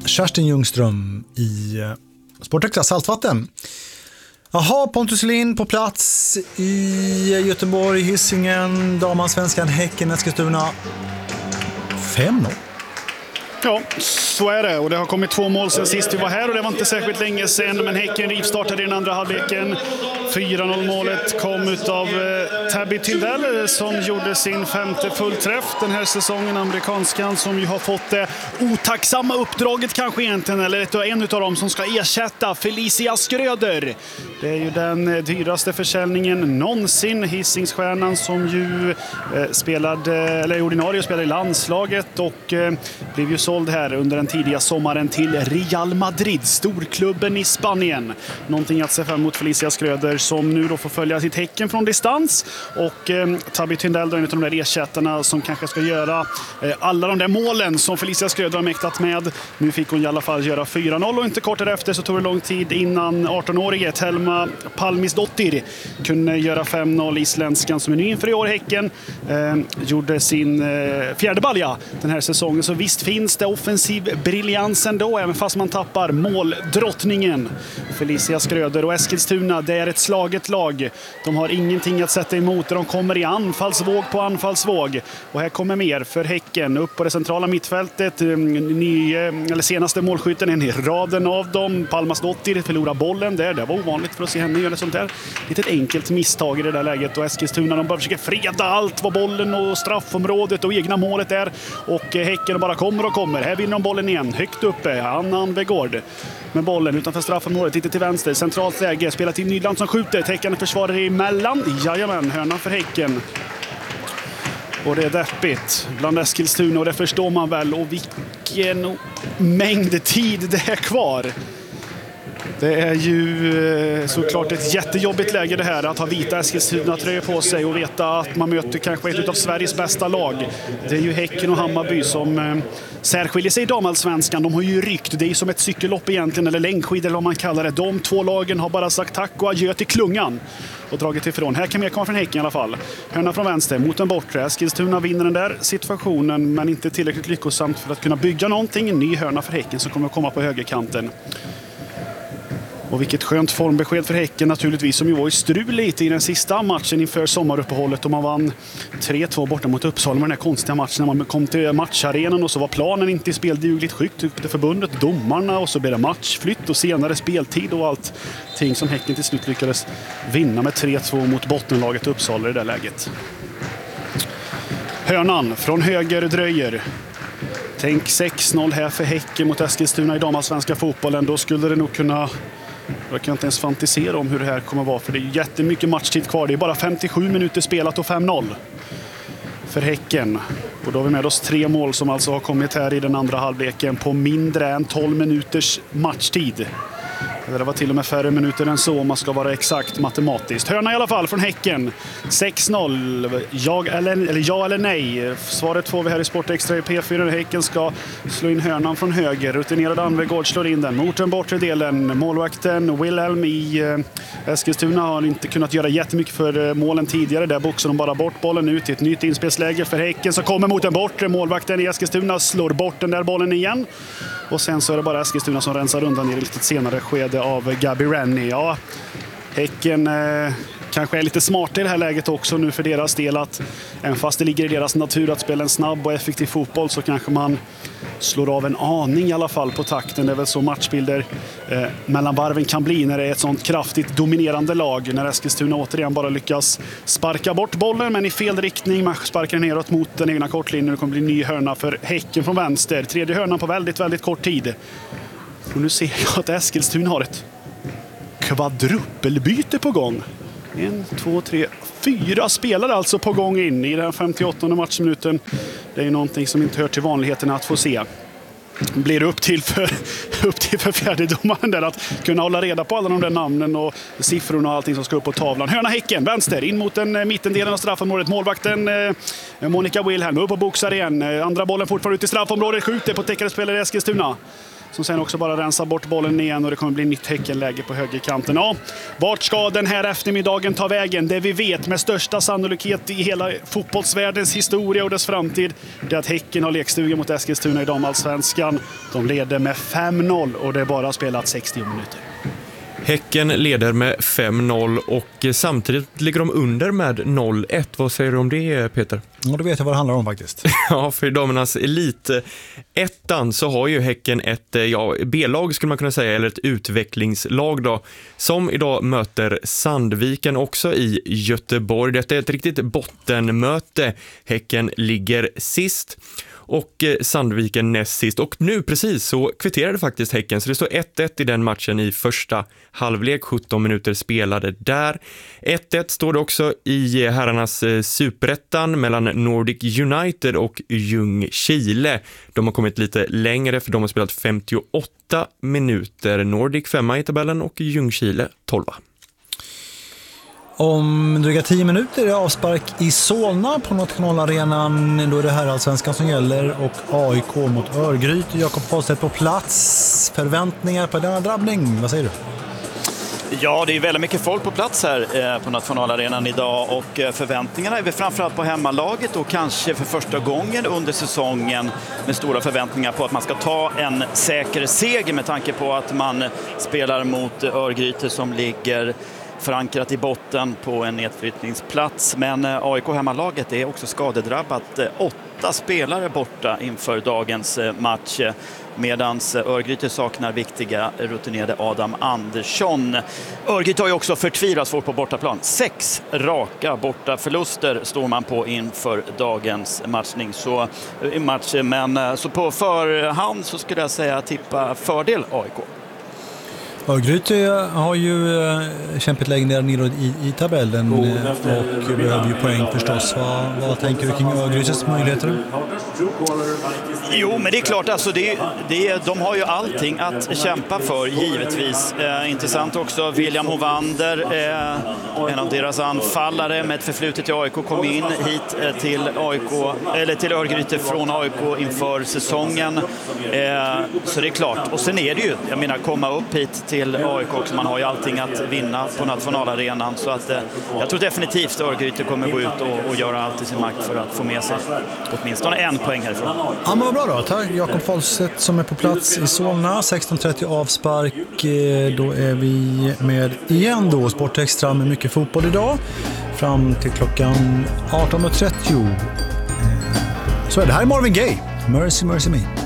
Kerstin Ljungström i Sportextra Saltvatten. Jaha, Pontus Lind på plats i Göteborg, Hisingen, Damansvenskan, Häcken, Eskilstuna. 5-0. Ja, så är det. Och det har kommit 2 mål sen sist vi var här och det var inte särskilt länge sedan. Men Häcken rivstartade i den andra halvleken. 4-0-målet kom utav Tabby Tyndall som gjorde sin 5:e fullträff den här säsongen. Amerikanskan som ju har fått det otacksamma uppdraget kanske egentligen. Eller en utav dem som ska ersätta Felicia Skröder. Det är ju den dyraste försäljningen någonsin. Hisingsstjärnan som ju ordinarie spelade i landslaget och blev ju såld här under den tidiga sommaren till Real Madrid, storklubben i Spanien. Någonting att se fram emot Felicia Skröder som nu då får följa sitt Häcken från distans. Och Tabby Tyndall är en av de där ersättarna som kanske ska göra alla de där målen som Felicia Skröder har mäktat med. Nu fick hon i alla fall göra 4-0 och inte kort därefter så tog det lång tid innan 18-årige Telma Palmisdottir kunde göra 5-0. Isländskan som är ny inför i år Häcken gjorde sin fjärde balja den här säsongen. Så visst finns det offensiv briljans ändå, även fast man tappar måldrottningen. Felicia Skröder och Eskilstuna, det är ett slaget lag. De har ingenting att sätta emot. De kommer i anfallsvåg på anfallsvåg. Och här kommer mer för Häcken. Upp på det centrala mittfältet. Senaste målskytten, en i raden av dem. Palmasdottir förlorar bollen där. Det var ovanligt för att se henne göra sånt där. Litet enkelt misstag i det där läget. Och Eskilstuna, de bara försöker freda allt vad bollen och straffområdet och egna målet är. Och Häcken bara kommer och kommer. Här vinner de bollen igen. Högt uppe. Anna Begård med bollen utanför straffområdet. Lite till vänster. Centralt läge. Spelar till Nydland som skjuter. Täckande försvarare emellan. Jajamän, hörna för Häcken. Och det är deppigt bland Eskilstuna och det förstår man väl. Och vilken mängd tid det är kvar. Det är ju såklart ett jättejobbigt läge det här att ha vita Eskilstuna-tröjor på sig och veta att man möter kanske ett av Sveriges bästa lag. Det är ju Häcken och Hammarby som särskiljer sig i damallsvenskan. De har ju ryckt, det är som ett cykellopp egentligen, eller längdskidor eller vad man kallar det. De 2 lagen har bara sagt tack och adjö till klungan och dragit ifrån. Här kan mer komma från Häcken i alla fall. Hörna från vänster mot den bortre. Eskilstuna vinner den där situationen men inte tillräckligt lyckosamt för att kunna bygga någonting. En ny hörna för Häcken som kommer att komma på högerkanten. Och vilket skönt formbesked för Häcken naturligtvis, som ju var i strul lite i den sista matchen inför sommaruppehållet. Och man vann 3-2 borta mot Uppsala med den här konstiga matchen när man kom till matcharenan och så var planen inte i speldugligt skick, tyckte förbundet, domarna, och så blev det matchflytt och senare speltid och allting som Häcken till slut lyckades vinna med 3-2 mot bottenlaget Uppsala i det där läget. Hörnan från höger dröjer. Tänk 6-0 här för Häcken mot Eskilstuna i damallsvenska fotbollen. Då skulle det nog kunna... Jag kan inte ens fantisera om hur det här kommer att vara, för det är jättemycket matchtid kvar. Det är bara 57 minuter spelat och 5-0 för Häcken. Och då har vi med oss 3 mål som alltså har kommit här i den andra halvleken på mindre än 12 minuters matchtid. Det var till och med färre minuter än så om man ska vara exakt matematiskt. Hörna i alla fall från Häcken. 6-0. Ja eller nej? Svaret får vi här i Sportextra i P4. Häcken ska slå in hörnan från höger. Rutinerad Anvegård slår in den mot den bortre delen. Målvakten Wilhelm i Eskilstuna har inte kunnat göra jättemycket för målen tidigare. Där boxar de bara bort bollen ut i ett nytt inspelsläge för Häcken som kommer mot den bortre. Målvakten i Eskilstuna slår bort den där bollen igen. Och sen så är det bara Eskilstuna som rensar undan i lite senare skede av Gabi Rennie. Ja, Häcken kanske är lite smart i det här läget också nu för deras del, att även fast det ligger i deras natur att spela en snabb och effektiv fotboll så kanske man slår av en aning i alla fall på takten. Det är väl så matchbilder mellan varven kan bli när det är ett sånt kraftigt dominerande lag. När Eskilstuna återigen bara lyckas sparka bort bollen men i fel riktning. Man sparkar neråt mot den egna kortlinjen. Det kommer bli en ny hörna för Häcken från vänster. Tredje hörnan på väldigt, väldigt kort tid. Och nu ser jag att Eskilstuna har ett kvadrupelbyte på gång. 1, 2, 3, 4 spelare alltså på gång in i den 58:e matchminuten. Det är ju någonting som inte hör till vanligheterna att få se. Blir det upp till för fjärdedomaren där att kunna hålla reda på alla de där namnen och siffrorna och allting som ska upp på tavlan. Hörna Häcken, vänster, in mot den mittendelen av straffområdet. Målvakten Monica Wilhelm upp och boxar igen. Andra bollen fortfarande ut i straffområdet, skjuter på täckare spelare i Eskilstuna. som sen också bara rensar bort bollen igen och det kommer bli nytt Häckenläge på högerkanten. Ja, vart ska den här eftermiddagen ta vägen? Det vi vet med största sannolikhet i hela fotbollsvärldens historia och dess framtid, det är att Häcken har lekstuga mot Eskilstuna i damallsvenskan. De leder med 5-0 och det är bara spelat 60 minuter. Häcken leder med 5-0 och samtidigt ligger de under med 0-1. Vad säger du om det, Peter? Ja, då vet jag vad det handlar om faktiskt. Ja, för damernas elitettan så har ju Häcken ett B-lag skulle man kunna säga, eller ett utvecklingslag då, som idag möter Sandviken också i Göteborg. Detta är ett riktigt bottenmöte. Häcken ligger sist och Sandviken näst sist. Och nu precis så kvitterade faktiskt Häcken, så det står 1-1 i den matchen i första halvlek. 17 minuter spelade där. 1-1 står det också i herrarnas superettan mellan Nordic United och Ljungskile. De har kommit lite längre för de har spelat 58 minuter. Nordic 5 i tabellen och Ljungskile 12. Om dryga 10 minuter är avspark i Solna på Nationalarenan. Då är det här allsvenskan som gäller och AIK mot Örgryte. Jakob Fahlstedt på plats. Förväntningar på denna drabbning, vad säger du? Ja, det är väldigt mycket folk på plats här på Nationalarenan idag och förväntningarna är väl framförallt på hemmalaget och kanske för första gången under säsongen med stora förväntningar på att man ska ta en säker seger med tanke på att man spelar mot Örgryte som ligger förankrat i botten på en nedflyttningsplats. Men AIK hemmalaget är också skadedrabbat. 8 spelare borta inför dagens match. Medan Örgryte saknar viktiga rutinerade Adam Andersson. Örgryte har ju också förtvivlat svårt på bortaplan. 6 raka bortaförluster står man på inför dagens match. Men så på förhand så skulle jag säga tippa fördel AIK. Örgryte har ju kämpat längre ner i tabellen och behöver ju poäng förstås. Vad tänker du kring Örgrytes möjligheter? Jo, men det är klart, alltså de har ju allting att kämpa för, givetvis. Intressant också, William Hovander, en av deras anfallare med ett förflutet i AIK, kom in hit till Örgryte från AIK inför säsongen. Så det är klart. Och sen är det ju, jag menar, komma upp hit till AIK också. Man har ju allting att vinna på nationalarenan. Så att jag tror definitivt Örgryte kommer gå ut och göra allt i sin makt för att få med sig åtminstone en poäng härifrån. Ja, men vad bra då. Tack Jakob Fahlstedt som är på plats i Solna. 16:30 avspark. Då är vi med igen då. Sportextra med mycket fotboll idag. Fram till klockan 18:30. Så är det här Marvin Gaye. Mercy, Mercy Me.